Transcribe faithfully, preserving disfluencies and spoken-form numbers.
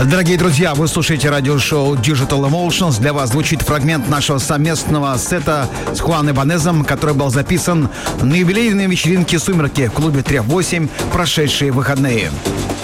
Дорогие друзья, вы слушаете радиошоу Digital Emotions. Для вас звучит фрагмент нашего совместного сета с Хуан Ибанезом, который был записан на юбилейной вечеринке «Сумерки» в клубе три восемь прошедшие выходные.